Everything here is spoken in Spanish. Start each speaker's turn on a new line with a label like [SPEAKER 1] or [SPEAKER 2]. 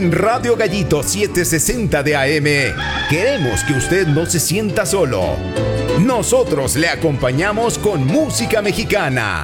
[SPEAKER 1] En Radio Gallito 760 de AM, queremos que usted no se sienta solo. Nosotros le acompañamos con música mexicana.